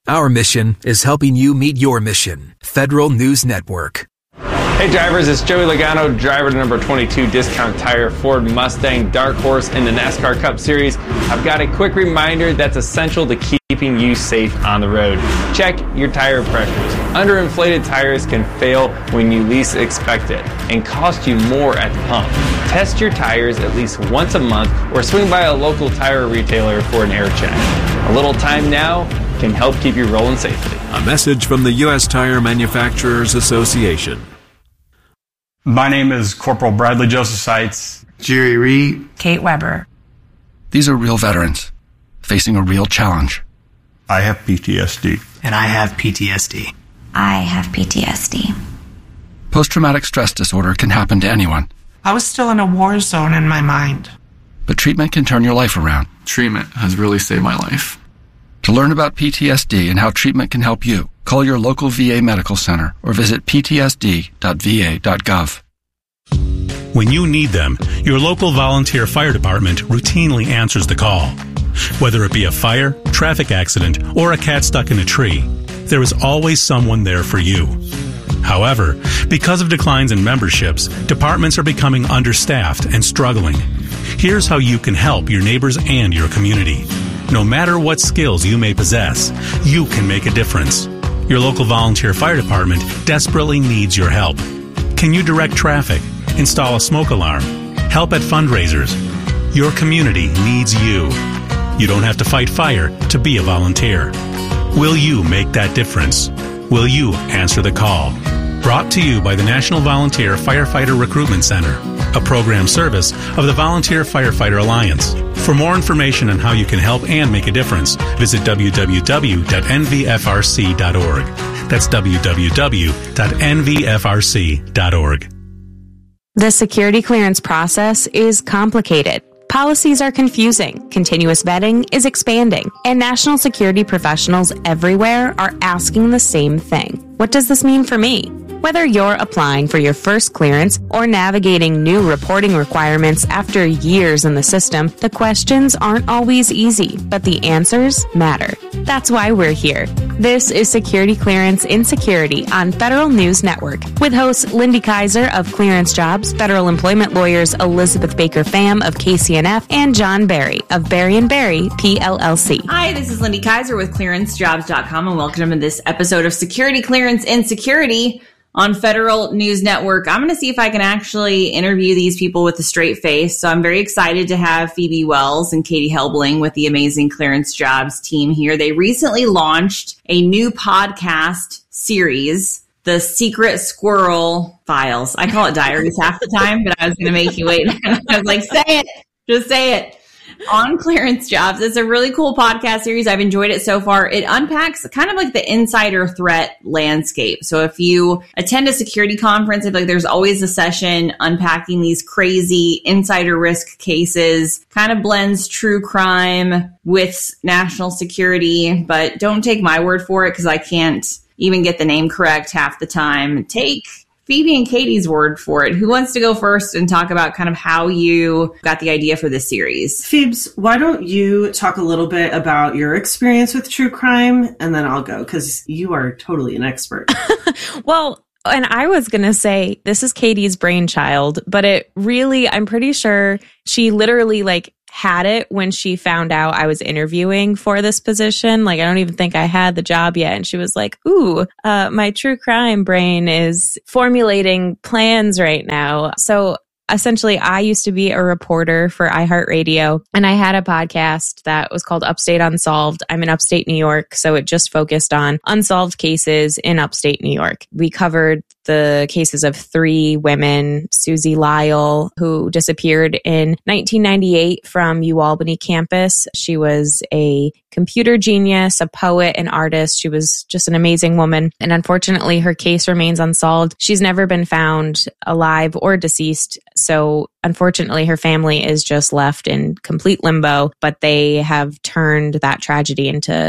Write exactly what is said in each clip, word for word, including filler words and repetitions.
Our mission is helping you meet your mission. Federal News Network. Hey drivers, it's Joey Logano, driver to number twenty-two Discount Tire Ford Mustang Dark Horse in the NASCAR Cup Series. I've got a quick reminder that's essential to keeping you safe on the road. Check your tire pressures. Underinflated tires can fail when you least expect it and cost you more at the pump. Test your tires at least once a month or swing by a local tire retailer for an air check. A little time now can help keep you rolling safely. A message from the U S Tire Manufacturers Association. My name is Corporal Bradley Joseph Seitz. Jerry Reed. Kate Weber. These are real veterans facing a real challenge. I have P T S D. And I have P T S D. I have P T S D. Post-traumatic stress disorder can happen to anyone. I was still in a war zone in my mind. But treatment can turn your life around. Treatment has really saved my life. To learn about P T S D and how treatment can help you, call your local V A medical center or visit p t s d dot v a dot gov. When you need them, your local volunteer fire department routinely answers the call. Whether it be a fire, traffic accident, or a cat stuck in a tree, there is always someone there for you. However, because of declines in memberships, departments are becoming understaffed and struggling. Here's how you can help your neighbors and your community. No matter what skills you may possess, you can make a difference. Your local volunteer fire department desperately needs your help. Can you direct traffic, install a smoke alarm, help at fundraisers? Your community needs you. You don't have to fight fire to be a volunteer. Will you make that difference? Will you answer the call? Brought to you by the National Volunteer Firefighter Recruitment Center, a program service of the Volunteer Firefighter Alliance. For more information on how you can help and make a difference, visit w w w dot n v f r c dot org. That's w w w dot n v f r c dot org. The security clearance process is complicated. Policies are confusing, continuous vetting is expanding, and national security professionals everywhere are asking the same thing. What does this mean for me? Whether you're applying for your first clearance or navigating new reporting requirements after years in the system, the questions aren't always easy, but the answers matter. That's why we're here. This is Security Clearance in Security on Federal News Network with hosts Lindy Kaiser of Clearance Jobs, federal employment lawyers Elizabeth Baker Pham of K C N F, and John Barry of Barry and Barry, P L L C. Hi, this is Lindy Kaiser with clearance jobs dot com, and welcome to this episode of Security Clearance in Security on Federal News Network. I'm going to see if I can actually interview these people with a straight face. So I'm very excited to have Phoebe Wells and Katie Helbling with the amazing Clearance Jobs team here. They recently launched a new podcast series, The Secret Squirrel Files. I call it diaries half the time, but I was going to make you wait. I was like, say it, just say it. On Clearance Jobs. It's a really cool podcast series. I've enjoyed it so far. It unpacks kind of like the insider threat landscape. So if you attend a security conference, I feel like there's always a session unpacking these crazy insider risk cases, kind of blends true crime with national security, but don't take my word for it because I can't even get the name correct half the time. Take Phoebe and Katie's word for it. Who wants to go first and talk about kind of how you got the idea for this series? Phoebes, why don't you talk a little bit about your experience with true crime, and then I'll go, because you are totally an expert. Well, and I was going to say, this is Katie's brainchild, but it really, I'm pretty sure she literally like had it when she found out I was interviewing for this position. Like, I don't even think I had the job yet. And she was like, ooh, uh, my true crime brain is formulating plans right now. So essentially, I used to be a reporter for iHeartRadio, and I had a podcast that was called Upstate Unsolved. I'm in upstate New York, so it just focused on unsolved cases in upstate New York. We covered the cases of three women, Susie Lyle, who disappeared in nineteen ninety-eight from UAlbany campus. She was a computer genius, a poet, an artist. She was just an amazing woman. And unfortunately, her case remains unsolved. She's never been found alive or deceased. So unfortunately, her family is just left in complete limbo, but they have turned that tragedy into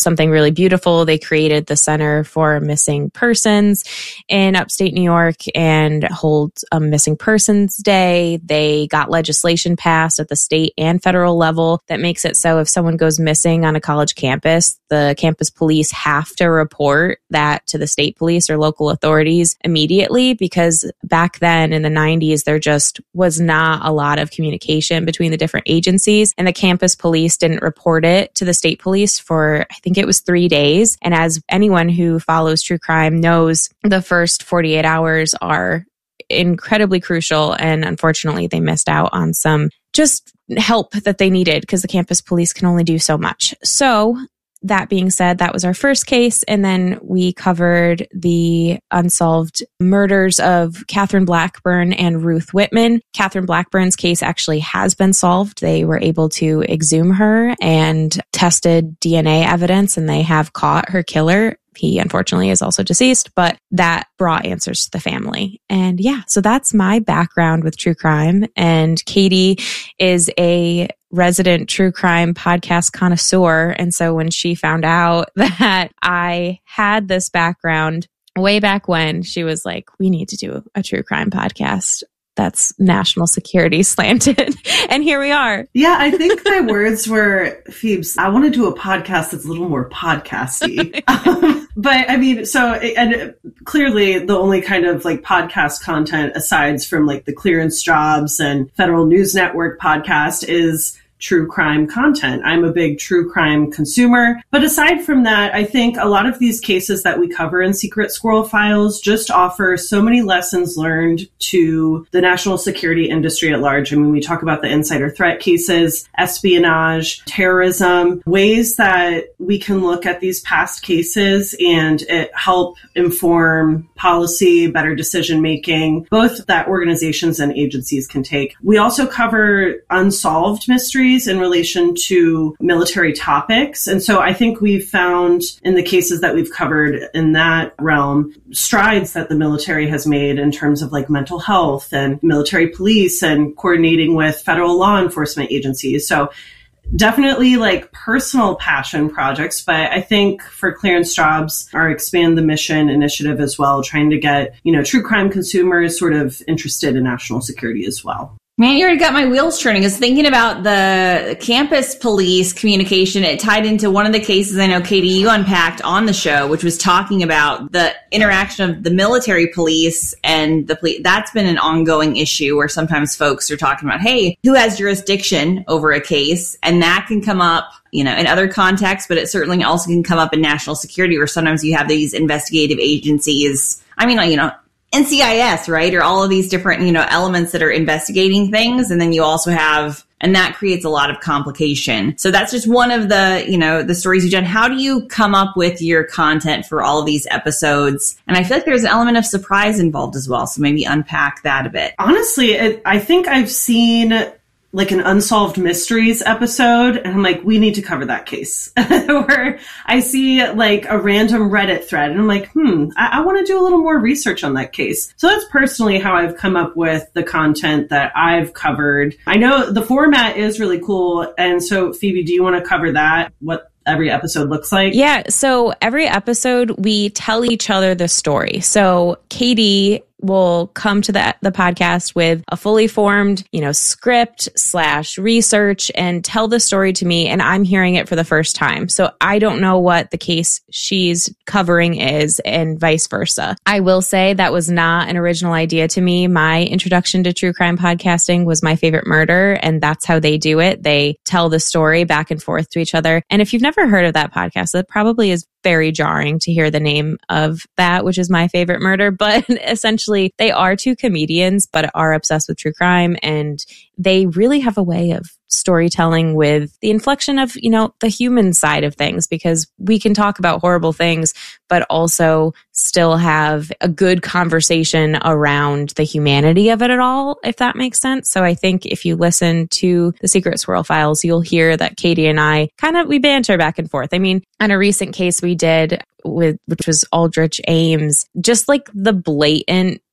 something really beautiful. They created the Center for Missing Persons in upstate New York and hold a Missing Persons Day. They got legislation passed at the state and federal level that makes it so if someone goes missing on a college campus, the campus police have to report that to the state police or local authorities immediately, because back then in the nineties, there just was not a lot of communication between the different agencies, and the campus police didn't report it to the state police for, I think it was three days. And as anyone who follows true crime knows, the first forty-eight hours are incredibly crucial. And unfortunately, they missed out on some just help that they needed because the campus police can only do so much. So that being said, that was our first case. And then we covered the unsolved murders of Catherine Blackburn and Ruth Whitman. Catherine Blackburn's case actually has been solved. They were able to exhume her and tested D N A evidence, and they have caught her killer. He unfortunately is also deceased, but that brought answers to the family. And yeah, so that's my background with true crime. And Katie is a resident true crime podcast connoisseur. And so when she found out that I had this background way back when, she was like, we need to do a true crime podcast that's national security slanted. And here we are. Yeah, I think my words were, Phoebes, I want to do a podcast that's a little more podcasty. um, but I mean, so, and clearly the only kind of like podcast content aside from like the Clearance Jobs and Federal News Network podcast is true crime content. I'm a big true crime consumer. But aside from that, I think a lot of these cases that we cover in Secret Squirrel Files just offer so many lessons learned to the national security industry at large. I mean, we talk about the insider threat cases, espionage, terrorism, ways that we can look at these past cases and it help inform policy, better decision making, both that organizations and agencies can take. We also cover unsolved mysteries in relation to military topics. And so I think we've found in the cases that we've covered in that realm, strides that the military has made in terms of like mental health and military police and coordinating with federal law enforcement agencies. So definitely like personal passion projects, but I think for Clearance Jobs, our Expand the Mission initiative as well, trying to get, you know, true crime consumers sort of interested in national security as well. Man, you already got my wheels turning. I was thinking about the campus police communication. It tied into one of the cases I know, Katie, you unpacked on the show, which was talking about the interaction of the military police and the police. That's been an ongoing issue where sometimes folks are talking about, hey, who has jurisdiction over a case? And that can come up, you know, in other contexts, but it certainly also can come up in national security where sometimes you have these investigative agencies. I mean, you know, N C I S, right? Or all of these different, you know, elements that are investigating things. And then you also have, and that creates a lot of complication. So that's just one of the, you know, the stories you've done. How do you come up with your content for all of these episodes? And I feel like there's an element of surprise involved as well. So maybe unpack that a bit. Honestly, it, I think I've seen like an Unsolved Mysteries episode, and I'm like, we need to cover that case. Where I see like a random Reddit thread, and I'm like, hmm, I, I want to do a little more research on that case. So that's personally how I've come up with the content that I've covered. I know the format is really cool, and so Phoebe, do you want to cover that? What every episode looks like? Yeah, so every episode we tell each other the story. So Katie will come to the the podcast with a fully formed, you know, script slash research and tell the story to me, and I'm hearing it for the first time. So I don't know what the case she's covering is and vice versa. I will say that was not an original idea to me. My introduction to true crime podcasting was My Favorite Murder, and that's how they do it. They tell the story back and forth to each other. And if you've never heard of that podcast, that probably is very jarring to hear the name of that, which is My Favorite Murder. But essentially, they are two comedians, but are obsessed with true crime. And they really have a way of storytelling with the inflection of, you know, the human side of things, because we can talk about horrible things, but also still have a good conversation around the humanity of it at all, if that makes sense. So I think if you listen to the Secret Squirrel Files, you'll hear that Katie and I kind of, we banter back and forth. I mean, on a recent case we did with, which was Aldrich Ames, just like the blatant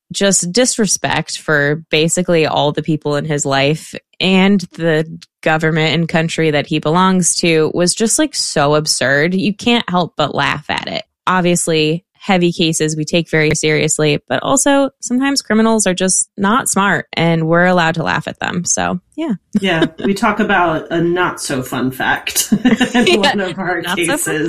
just disrespect for basically all the people in his life and the government and country that he belongs to was just like so absurd. You can't help but laugh at it. Obviously, heavy cases we take very seriously, but also sometimes criminals are just not smart and we're allowed to laugh at them. So, yeah. Yeah, we talk about a not so fun fact in yeah, one of our cases. So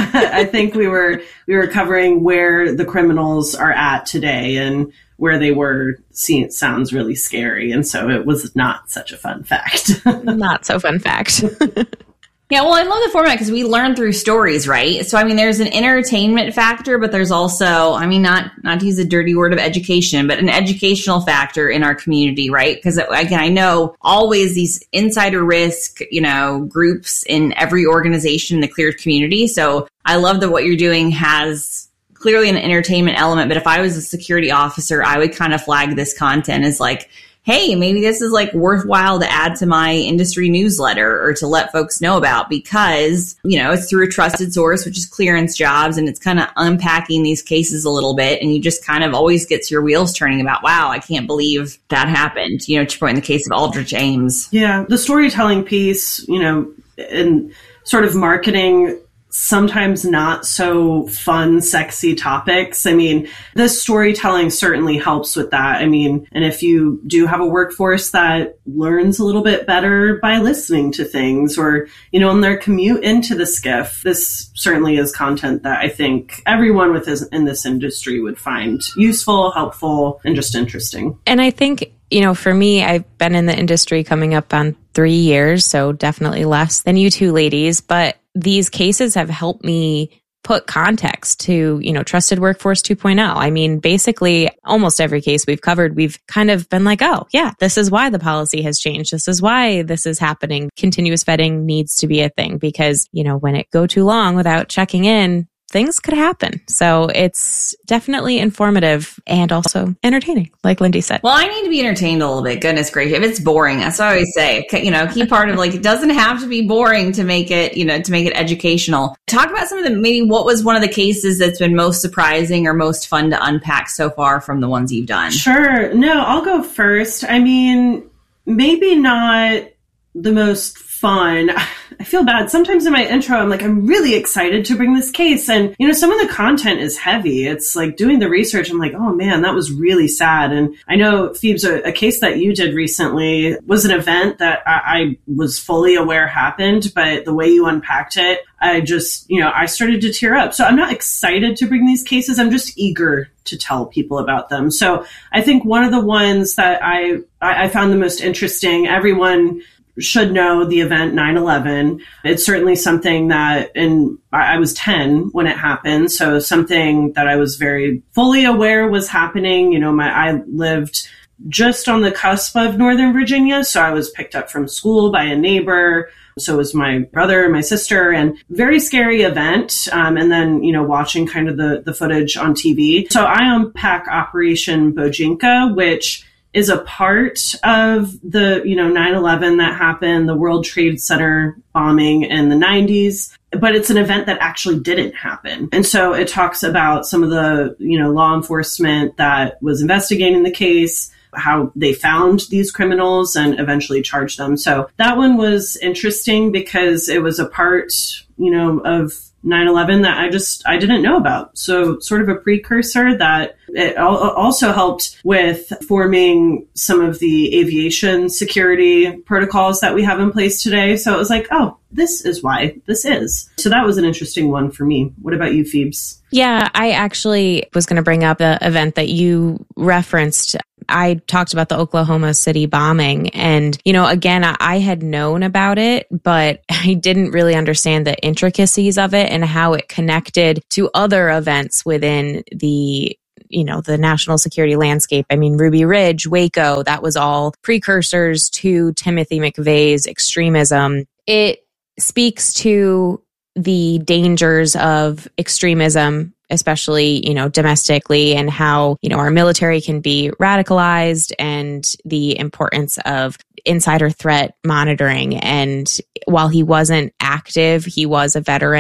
I think we were we were covering where the criminals are at today, and where they were seen sounds really scary. And so it was not such a fun fact. Not so fun fact. Yeah, well, I love the format because we learn through stories, right? So, I mean, there's an entertainment factor, but there's also, I mean, not not to use a dirty word of education, but an educational factor in our community, right? Because, again, I know always these insider risk, you know, groups in every organization in the cleared community. So I love that what you're doing has clearly an entertainment element. But if I was a security officer, I would kind of flag this content as like, hey, maybe this is like worthwhile to add to my industry newsletter or to let folks know about because, you know, it's through a trusted source, which is Clearance Jobs. And it's kind of unpacking these cases a little bit. And you just kind of always gets your wheels turning about, wow, I can't believe that happened. You know, to point in the case of Aldrich Ames. Yeah. The storytelling piece, you know, and sort of marketing sometimes not so fun, sexy topics. I mean, the storytelling certainly helps with that. I mean, and if you do have a workforce that learns a little bit better by listening to things or, you know, on their commute into the skiff, this certainly is content that I think everyone with this, in this industry would find useful, helpful, and just interesting. And I think, you know, for me, I've been in the industry coming up on three years, so definitely less than you two ladies, but these cases have helped me put context to, you know, Trusted Workforce two point oh. I mean, basically, almost every case we've covered, we've kind of been like, oh, yeah, this is why the policy has changed. This is why this is happening. Continuous vetting needs to be a thing because, you know, when it go too long without checking in, things could happen. So it's definitely informative and also entertaining, like Lindy said. Well, I need to be entertained a little bit. Goodness gracious. If it's boring, that's what I always say. You know, key part of like, it doesn't have to be boring to make it, you know, to make it educational. Talk about some of the, maybe what was one of the cases that's been most surprising or most fun to unpack so far from the ones you've done? Sure. No, I'll go first. I mean, maybe not the most fun. I feel bad. Sometimes in my intro, I'm like, I'm really excited to bring this case. And, you know, some of the content is heavy. It's like doing the research. I'm like, oh man, that was really sad. And I know, Phoebes, a, a case that you did recently was an event that I, I was fully aware happened, but the way you unpacked it, I just, you know, I started to tear up. So I'm not excited to bring these cases. I'm just eager to tell people about them. So I think one of the ones that I, I found the most interesting, everyone should know the event nine eleven. It's certainly something that, and I was ten when it happened. So something that I was very fully aware was happening. You know, my, I lived just on the cusp of Northern Virginia. So I was picked up from school by a neighbor. So was my brother, my sister, and very scary event. Um, and then, you know, watching kind of the, the footage on T V. So I unpack Operation Bojinka, which is a part of the, you know, nine eleven that happened, the World Trade Center bombing in the nineties. But it's an event that actually didn't happen. And so it talks about some of the, you know, law enforcement that was investigating the case, how they found these criminals and eventually charged them. So that one was interesting because it was a part, you know, of nine eleven that I just, I didn't know about. So sort of a precursor that it also helped with forming some of the aviation security protocols that we have in place today. So it was like, oh, this is why this is. So that was an interesting one for me. What about you, Phoebes? Yeah, I actually was going to bring up the event that you referenced. I talked about the Oklahoma City bombing. And, you know, again, I had known about it, but I didn't really understand the intricacies of it and how it connected to other events within the, you know, the national security landscape. I mean, Ruby Ridge, Waco, that was all precursors to Timothy McVeigh's extremism. It speaks to the dangers of extremism, especially, you know, domestically, and how, you know, our military can be radicalized and the importance of insider threat monitoring. And while he wasn't active, he was a veteran.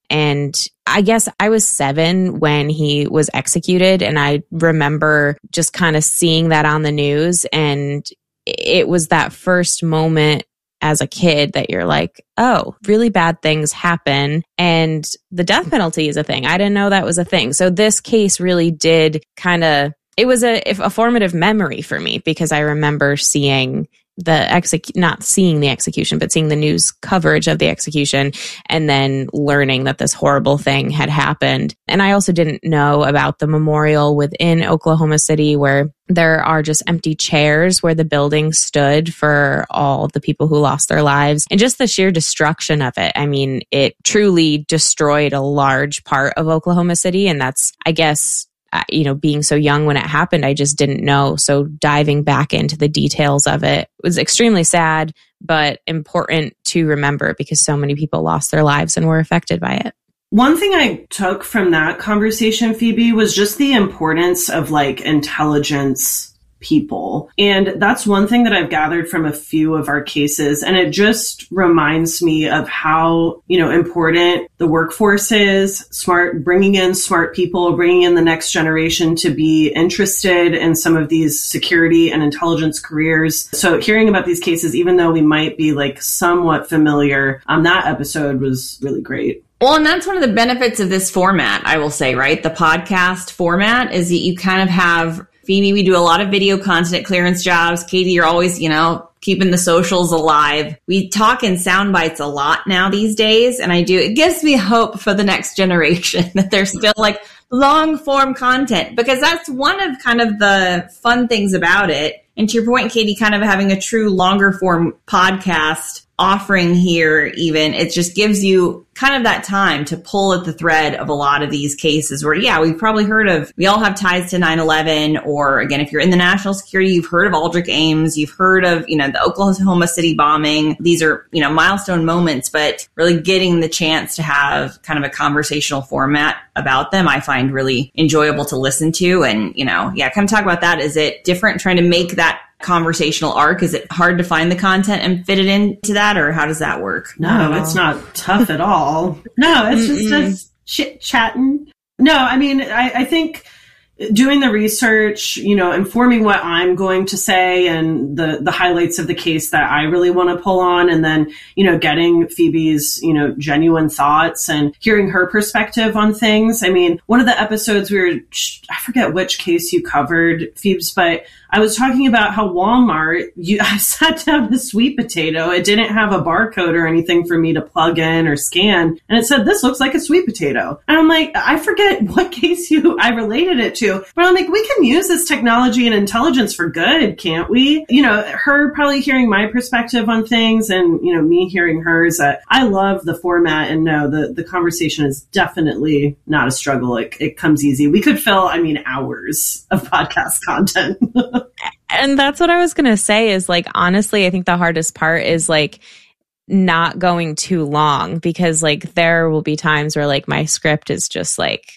And I guess I was seven when he was executed. And I remember just kind of seeing that on the news. And it was that first moment as a kid that you're like, oh, really bad things happen. And the death penalty is a thing. I didn't know that was a thing. So this case really did kind of, it was a, a formative memory for me because I remember seeing the exec, not seeing the execution, but seeing the news coverage of the execution and then learning that this horrible thing had happened. And I also didn't know about the memorial within Oklahoma City where there are just empty chairs where the building stood for all the people who lost their lives and just the sheer destruction of it. I mean, it truly destroyed a large part of Oklahoma City. And that's, I guess, you know, being so young when it happened, I just didn't know. So diving back into the details of it was extremely sad, but important to remember because so many people lost their lives and were affected by it. One thing I took from that conversation, Phoebe, was just the importance of like intelligence people. And that's one thing that I've gathered from a few of our cases. And it just reminds me of how, you know, important the workforce is, smart, bringing in smart people, bringing in the next generation to be interested in some of these security and intelligence careers. So hearing about these cases, even though we might be like somewhat familiar, um, that episode was really great. Well, and that's one of the benefits of this format, I will say, right? The podcast format is that you kind of have Phoebe, we do a lot of video content at Clearance Jobs. Katie, you're always, you know, keeping the socials alive. We talk in sound bites a lot now these days. And I do, it gives me hope for the next generation that there's still like long form content because that's one of kind of the fun things about it. And to your point, Katie, kind of having a true longer form podcast offering here, even, it just gives you kind of that time to pull at the thread of a lot of these cases where, yeah, we've probably heard of, we all have ties to nine eleven, or again, if you're in the national security, you've heard of Aldrich Ames, you've heard of, you know, the Oklahoma City bombing. These are, you know, milestone moments, but really getting the chance to have kind of a conversational format about them, I find really enjoyable to listen to. And, you know, yeah, kind of talk about that. Is it different trying to make that conversational arc? Is it hard to find the content and fit it into that, or how does that work? No, it's not tough at all. No, it's just, just chit chatting. No, I mean, I, I think doing the research, you know, informing what I'm going to say and the, the highlights of the case that I really want to pull on. And then, you know, getting Phoebe's, you know, genuine thoughts and hearing her perspective on things. I mean, one of the episodes we were, I forget which case you covered, Phoebes, but I was talking about how Walmart, you, I sat down a sweet potato. It didn't have a barcode or anything for me to plug in or scan. And it said, this looks like a sweet potato. And I'm like, I forget what case you, I related it to. But I'm like, we can use this technology and intelligence for good, can't we? You know, her probably hearing my perspective on things and, you know, me hearing hers. Uh, I love the format, and no, the, the conversation is definitely not a struggle. It, it comes easy. We could fill, I mean, hours of podcast content. And that's what I was going to say is like, honestly, I think the hardest part is like not going too long, because like there will be times where like my script is just like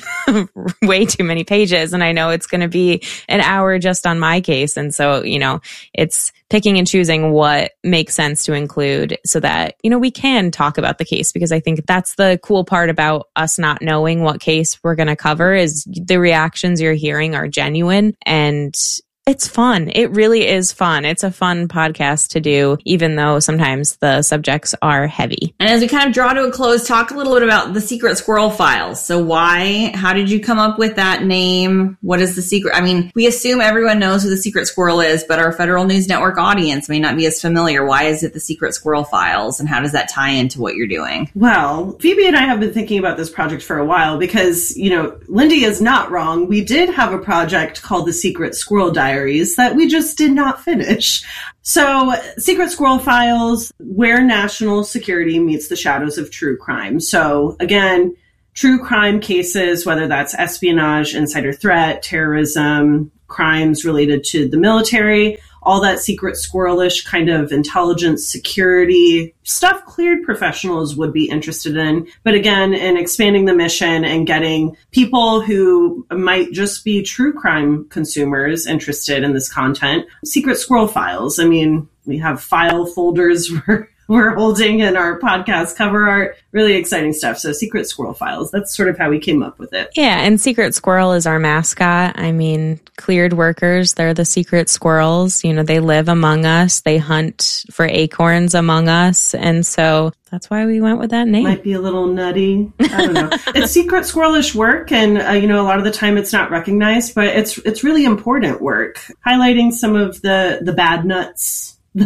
way too many pages, and I know it's going to be an hour just on my case. And so, you know, it's picking and choosing what makes sense to include so that, you know, we can talk about the case, because I think that's the cool part about us not knowing what case we're going to cover is the reactions you're hearing are genuine, and it's fun. It really is fun. It's a fun podcast to do, even though sometimes the subjects are heavy. And as we kind of draw to a close, talk a little bit about the Secret Squirrel Files. So why, how did you come up with that name? What is the secret? I mean, we assume everyone knows who the Secret Squirrel is, but our Federal News Network audience may not be as familiar. Why is it the Secret Squirrel Files, and how does that tie into what you're doing? Well, Phoebe and I have been thinking about this project for a while because, you know, Lindy is not wrong. We did have a project called the Secret Squirrel Diary that we just did not finish. So, Secret Squirrel Files, where national security meets the shadows of true crime. So, again, true crime cases, whether that's espionage, insider threat, terrorism, crimes related to the military, all that secret squirrelish kind of intelligence, security stuff cleared professionals would be interested in. But again, in expanding the mission and getting people who might just be true crime consumers interested in this content. Secret Squirrel Files. I mean, we have file folders where we're holding in our podcast cover art. Really exciting stuff. So Secret Squirrel Files, that's sort of how we came up with it. Yeah, and Secret Squirrel is our mascot. I mean, cleared workers, they're the secret squirrels. You know, they live among us. They hunt for acorns among us. And so that's why we went with that name. Might be a little nutty. I don't know. It's secret squirrelish work, and uh, you know, a lot of the time it's not recognized, but it's it's really important work, highlighting some of the the bad nuts.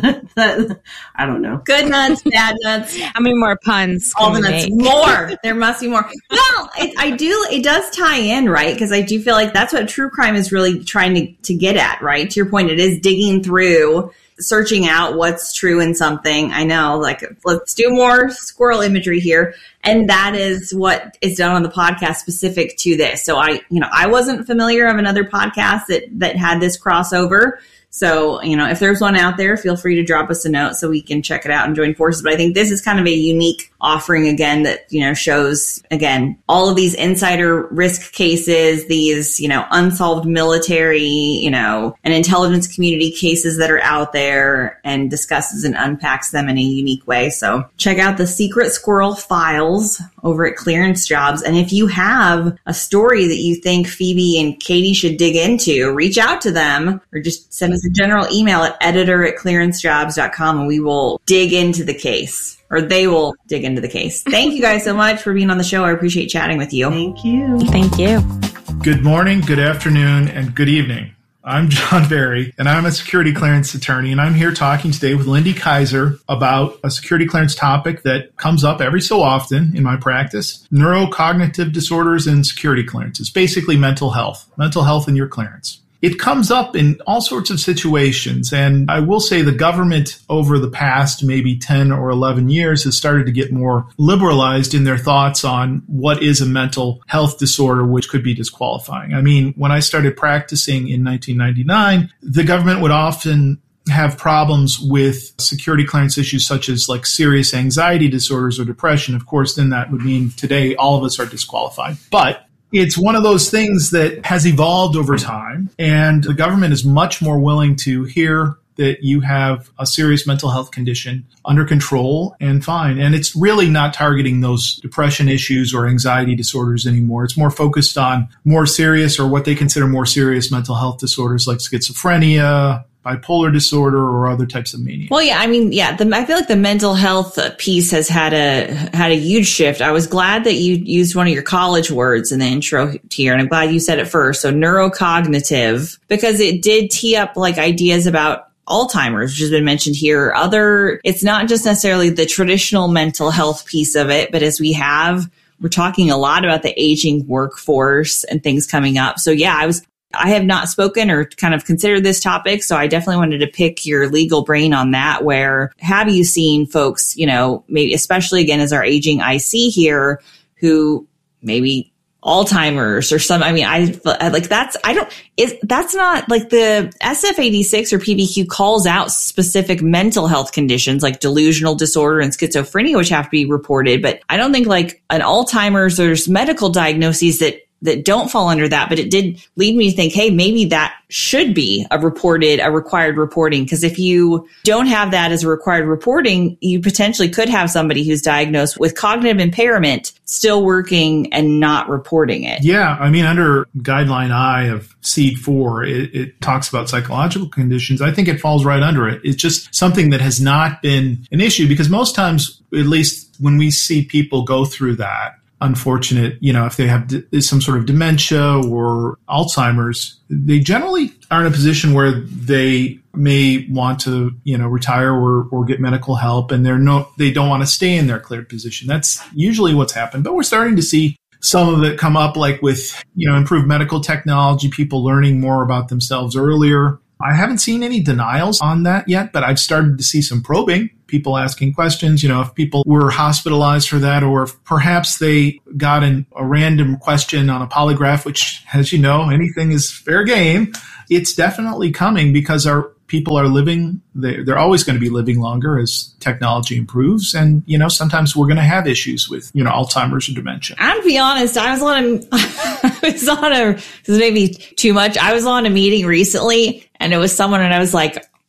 that, I don't know. Good nuts, bad nuts. How many more puns? All the nuts. More. There must be more. Well, it, I do. It does tie in, right? Because I do feel like that's what true crime is really trying to, to get at, right? To your point, it is digging through, searching out what's true in something. I know, like, let's do more squirrel imagery here. And that is what is done on the podcast specific to this. So I, you know, I wasn't familiar of another podcast that, that had this crossover. So, you know, if there's one out there, feel free to drop us a note so we can check it out and join forces. But I think this is kind of a unique offering, again, that, you know, shows, again, all of these insider risk cases, these, you know, unsolved military, you know, and intelligence community cases that are out there, and discusses and unpacks them in a unique way. So check out the Secret Squirrel Files over at Clearance Jobs. And if you have a story that you think Phoebe and Katie should dig into, reach out to them, or just send us a general email at editor at clearance jobs dot com, and we will dig into the case, or they will dig into the case. Thank you guys so much for being on the show. I appreciate chatting with you. Thank you. Thank you. Good morning, good afternoon, and good evening. I'm John Barry, and I'm a security clearance attorney, and I'm here talking today with Lindy Kaiser about a security clearance topic that comes up every so often in my practice: neurocognitive disorders and security clearances, basically mental health, mental health in your clearance. It comes up in all sorts of situations, and I will say the government over the past maybe ten or eleven years has started to get more liberalized in their thoughts on what is a mental health disorder, which could be disqualifying. I mean, when I started practicing in nineteen ninety-nine, the government would often have problems with security clearance issues such as like serious anxiety disorders or depression. Of course, then that would mean today all of us are disqualified. But it's one of those things that has evolved over time, and the government is much more willing to hear that you have a serious mental health condition under control and fine. And it's really not targeting those depression issues or anxiety disorders anymore. It's more focused on more serious, or what they consider more serious mental health disorders like schizophrenia, bipolar disorder, or other types of mania. Well, yeah, I mean, yeah, the, I feel like the mental health piece has had a had a huge shift. I was glad that you used one of your college words in the intro here, and I'm glad you said it first. So neurocognitive, because it did tee up like ideas about Alzheimer's, which has been mentioned here. Other, it's not just necessarily the traditional mental health piece of it, but as we have, we're talking a lot about the aging workforce and things coming up. So yeah, I was I have not spoken or kind of considered this topic, so I definitely wanted to pick your legal brain on that. Where have you seen folks, you know, maybe especially again as our aging I C here, who maybe Alzheimer's or some, I mean, I like that's, I don't, is that's not like the S F eighty-six or P B Q calls out specific mental health conditions like delusional disorder and schizophrenia, which have to be reported. But I don't think like an Alzheimer's, there's medical diagnoses that that don't fall under that, but it did lead me to think, hey, maybe that should be a reported, a required reporting. Because if you don't have that as a required reporting, you potentially could have somebody who's diagnosed with cognitive impairment still working and not reporting it. Yeah. I mean, under guideline I of C E D four, it, it talks about psychological conditions. I think it falls right under it. It's just something that has not been an issue, because most times, at least when we see people go through that, unfortunate, you know, if they have d- some sort of dementia or Alzheimer's, they generally are in a position where they may want to, you know, retire or, or get medical help, and they're no, they don't want to stay in their cleared position. That's usually what's happened. But we're starting to see some of it come up, like with, you know, improved medical technology, people learning more about themselves earlier. I haven't seen any denials on that yet, but I've started to see some probing, people asking questions, you know, if people were hospitalized for that, or if perhaps they got an, a random question on a polygraph, which, as you know, anything is fair game. It's definitely coming because our people are living, they're, they're always going to be living longer as technology improves. And, you know, sometimes we're going to have issues with, you know, Alzheimer's or dementia. I'm to be honest, I was on a, I was on a, this is maybe too much. I was on a meeting recently, and it was someone, and I was like,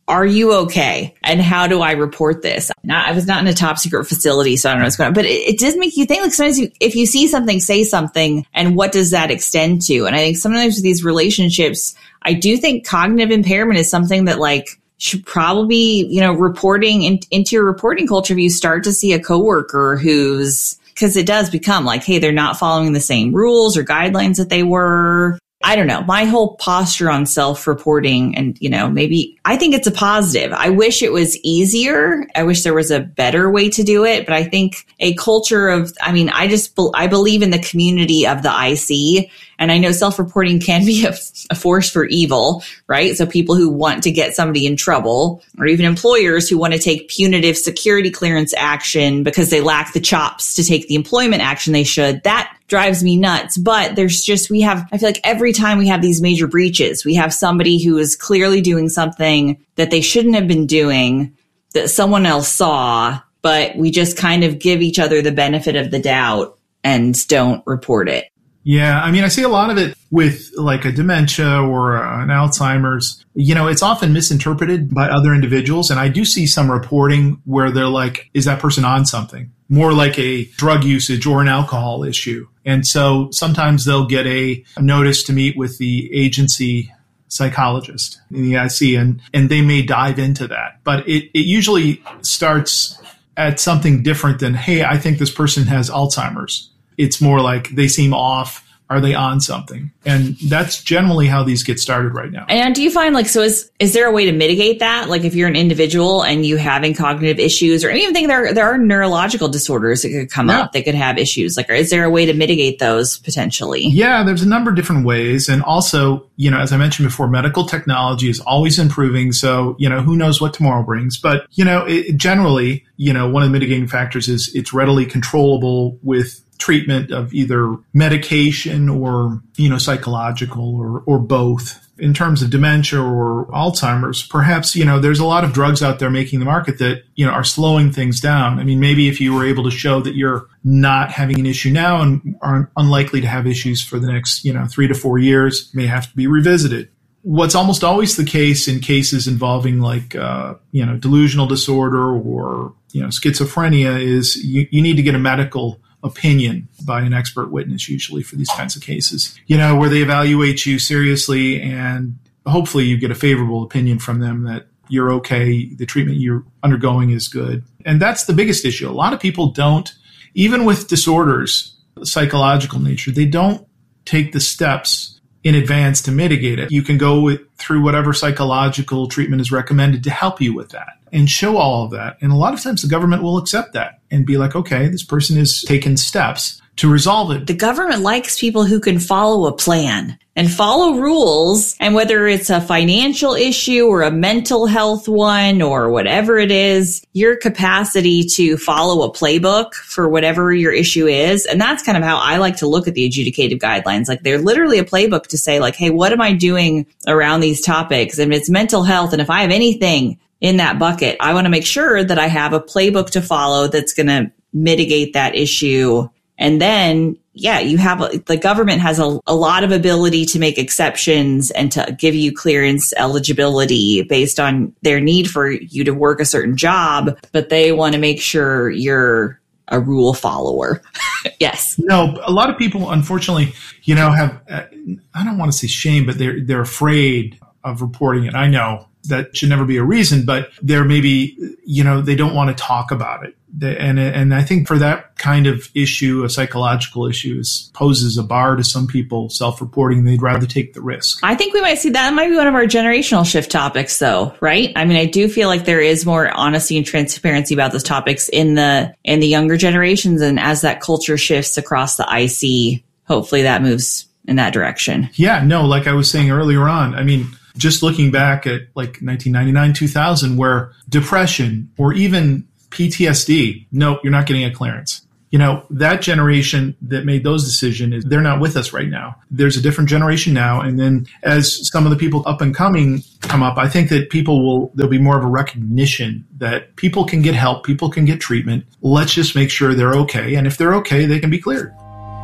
are you okay? And how do I report this? Not, I was not in a top secret facility, so I don't know what's going on. But it, it does make you think, like sometimes you, if you see something, say something, and what does that extend to? And I think sometimes with these relationships, I do think cognitive impairment is something that like should probably be, you know, reporting in, into your reporting culture. If you start to see a coworker who's, because it does become like, hey, they're not following the same rules or guidelines that they were. I don't know. My whole posture on self-reporting and, you know, maybe I think it's a positive. I wish it was easier. I wish there was a better way to do it. But I think a culture of, I mean, I just, I believe in the community of the I C. And I know self-reporting can be a, a force for evil, right? So people who want to get somebody in trouble, or even employers who want to take punitive security clearance action because they lack the chops to take the employment action they should, that drives me nuts. But there's just, we have, I feel like every time we have these major breaches, we have somebody who is clearly doing something that they shouldn't have been doing, that someone else saw, but we just kind of give each other the benefit of the doubt and don't report it. Yeah, I mean, I see a lot of it with like a dementia or an Alzheimer's. You know, it's often misinterpreted by other individuals. And I do see some reporting where they're like, is that person on something? More like a drug usage or an alcohol issue. And so sometimes they'll get a, a notice to meet with the agency psychologist in the I C, and, and they may dive into that. But it, it usually starts at something different than, hey, I think this person has Alzheimer's. It's more like they seem off. Are they on something? And that's generally how these get started right now. And do you find like, so is, is there a way to mitigate that? Like if you're an individual and you having cognitive issues, or even think there, there are neurological disorders that could come yeah. up, they could have issues. Like, is there a way to mitigate those potentially? Yeah, there's a number of different ways. And also, you know, as I mentioned before, medical technology is always improving. So, you know, who knows what tomorrow brings, but, you know, it, generally, you know, one of the mitigating factors is it's readily controllable with treatment of either medication or, you know, psychological or, or both. In terms of dementia or Alzheimer's, perhaps, you know, there's a lot of drugs out there making the market that, you know, are slowing things down. I mean, maybe if you were able to show that you're not having an issue now and are unlikely to have issues for the next, you know, three to four years, may have to be revisited. What's almost always the case in cases involving like, uh, you know, delusional disorder or, you know, schizophrenia is you, you need to get a medical opinion by an expert witness, usually for these kinds of cases, you know, where they evaluate you seriously and hopefully you get a favorable opinion from them that you're okay, the treatment you're undergoing is good. And that's the biggest issue. A lot of people don't, even with disorders, psychological nature, they don't take the steps in advance to mitigate it. You can go with, through whatever psychological treatment is recommended to help you with that and show all of that. And a lot of times the government will accept that and be like, okay, this person is taking steps to resolve it. The government likes people who can follow a plan and follow rules. And whether it's a financial issue or a mental health one or whatever it is, your capacity to follow a playbook for whatever your issue is. And that's kind of how I like to look at the adjudicative guidelines. Like they're literally a playbook to say like, hey, what am I doing around these topics? And if it's mental health, and if I have anything in that bucket, I want to make sure that I have a playbook to follow that's going to mitigate that issue. And then, yeah, you have a, the government has a, a lot of ability to make exceptions and to give you clearance eligibility based on their need for you to work a certain job, but they want to make sure you're a rule follower. Yes. No, a lot of people, unfortunately, you know, have, uh, I don't want to say shame, but they're, they're afraid of reporting it. I know that should never be a reason, but there may be, you know, they don't want to talk about it. And and I think for that kind of issue, a psychological issue is, poses a bar to some people self-reporting. They'd rather take the risk. I think we might see that might be one of our generational shift topics, though, right? I mean, I do feel like there is more honesty and transparency about those topics in the in the younger generations. And as that culture shifts across the I C, hopefully that moves in that direction. Yeah, no, like I was saying earlier on, I mean, just looking back at like nineteen ninety-nine, two thousand, where depression or even P T S D, no, you're not getting a clearance. You know, that generation that made those decisions, they're not with us right now. There's a different generation now. And then as some of the people up and coming come up, I think that people will, there'll be more of a recognition that people can get help, people can get treatment. Let's just make sure they're okay. And if they're okay, they can be cleared.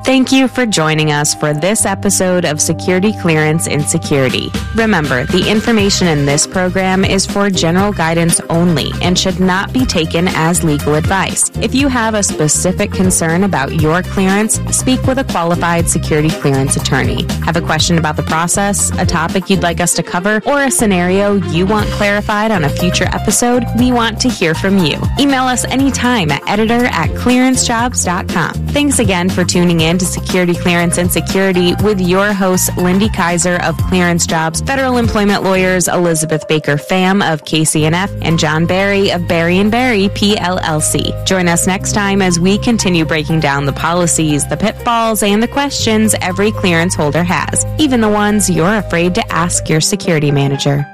Thank you for joining us for this episode of Security Clearance in Security. Remember, the information in this program is for general guidance only and should not be taken as legal advice. If you have a specific concern about your clearance, speak with a qualified security clearance attorney. Have a question about the process, a topic you'd like us to cover, or a scenario you want clarified on a future episode? We want to hear from you. Email us anytime at editor at clearance jobs dot com. Thanks again for tuning in to Security Clearance and Security with your hosts, Lindy Kaiser of Clearance Jobs, federal employment lawyers Elizabeth Baker Pham of K C N F, and John Barry of Barry and Barry P L L C. Join us next time as we continue breaking down the policies, the pitfalls, and the questions every clearance holder has, even the ones you're afraid to ask your security manager.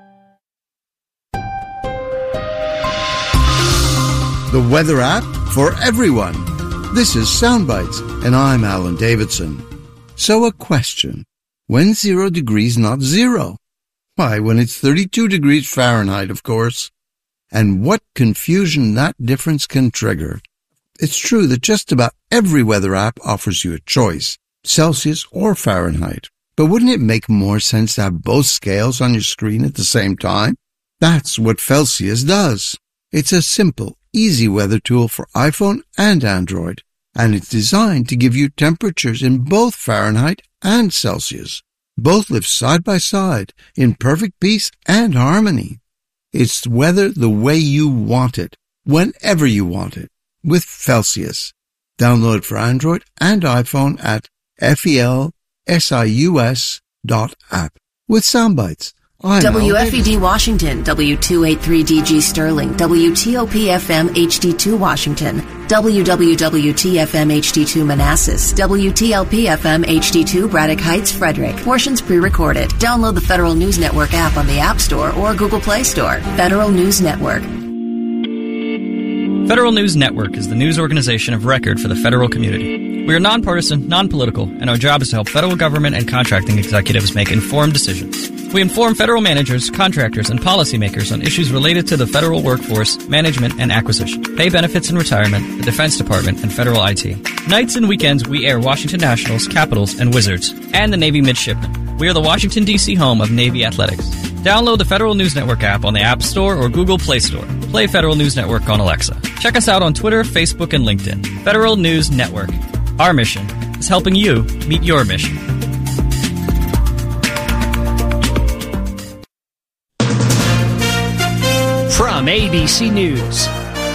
The weather app for everyone. This is Soundbites, and I'm Alan Davidson. So a question. When's zero degrees not zero? Why, when it's thirty-two degrees Fahrenheit, of course. And what confusion that difference can trigger. It's true that just about every weather app offers you a choice, Celsius or Fahrenheit. But wouldn't it make more sense to have both scales on your screen at the same time? That's what Celsius does. It's a simple, easy weather tool for iPhone and Android, and it's designed to give you temperatures in both Fahrenheit and Celsius. Both live side by side in perfect peace and harmony. It's weather the way you want it, whenever you want it, with Celsius. Download it for Android and iPhone at felsius dot app. With Soundbites. W F E D Washington, W two eighty-three D G Sterling, W T O P F M H D two Washington, W W W T F M H D two Manassas, W T L P F M H D two Braddock Heights, Frederick. Portions pre-recorded. Download the Federal News Network app on the App Store or Google Play Store. Federal News Network. Federal News Network is the news organization of record for the federal community. We are nonpartisan, non-political, and our job is to help federal government and contracting executives make informed decisions. We inform federal managers, contractors, and policymakers on issues related to the federal workforce, management, and acquisition, pay benefits and retirement, the Defense Department, and federal I T. Nights and weekends, we air Washington Nationals, Capitals, and Wizards, and the Navy Midshipmen. We are the Washington, D C home of Navy Athletics. Download the Federal News Network app on the App Store or Google Play Store. Play Federal News Network on Alexa. Check us out on Twitter, Facebook, and LinkedIn. Federal News Network. Our mission is helping you meet your mission. From A B C News,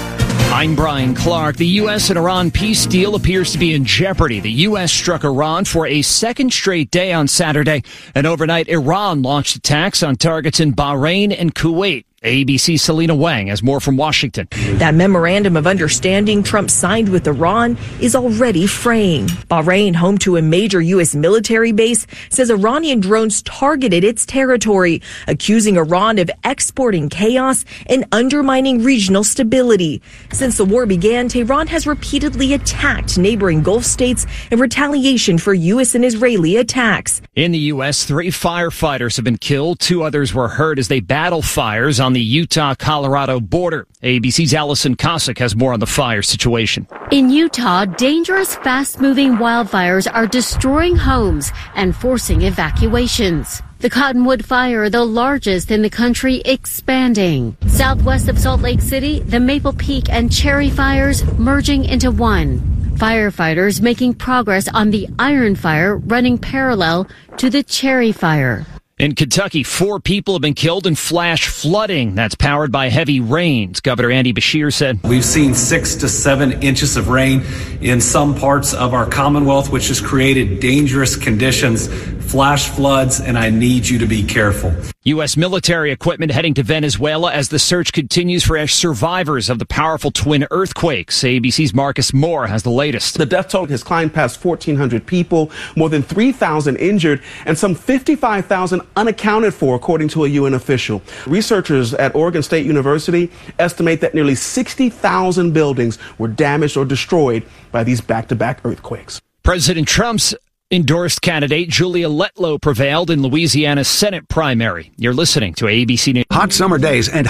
I'm Brian Clark. The U S and Iran peace deal appears to be in jeopardy. The U S struck Iran for a second straight day on Saturday, and overnight Iran launched attacks on targets in Bahrain and Kuwait. A B C's Selena Wang has more from Washington. That memorandum of understanding Trump signed with Iran is already fraying. Bahrain, home to a major U S military base, says Iranian drones targeted its territory, accusing Iran of exporting chaos and undermining regional stability. Since the war began, Tehran has repeatedly attacked neighboring Gulf states in retaliation for U S and Israeli attacks. In the U S, three firefighters have been killed. Two others were hurt as they battle fires on the Utah-Colorado border. A B C's Allison Cossack has more on the fire situation. In Utah, dangerous, fast-moving wildfires are destroying homes and forcing evacuations. The Cottonwood Fire, the largest in the country, expanding. Southwest of Salt Lake City, the Maple Peak and Cherry Fires merging into one. Firefighters making progress on the Iron Fire running parallel to the Cherry Fire. In Kentucky, four people have been killed in flash flooding that's powered by heavy rains. Governor Andy Beshear said, "We've seen six to seven inches of rain in some parts of our Commonwealth, which has created dangerous conditions, flash floods, and I need you to be careful." U S military equipment heading to Venezuela as the search continues for survivors of the powerful twin earthquakes. A B C's Marcus Moore has the latest. The death toll has climbed past fourteen hundred people, more than three thousand injured, and some fifty-five thousand unaccounted for, according to a U N official. Researchers at Oregon State University estimate that nearly sixty thousand buildings were damaged or destroyed by these back-to-back earthquakes. President Trump's endorsed candidate Julia Letlow prevailed in Louisiana's Senate primary. You're listening to A B C News. Hot summer days and